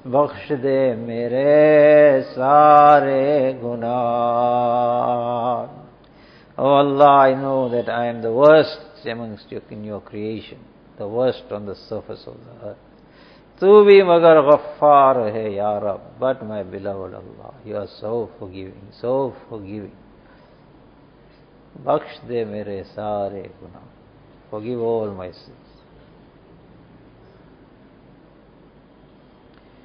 बख्श दे मेरे सारे गुनाह. Oh Allah, I know that I am the worst amongst you in your creation, the worst on the surface of the earth. Tu bhi magar ghaffar hai ya Rab, but my beloved Allah, you are so forgiving, so forgiving. Bakhsh de mere sare gunah. Forgive all my sins.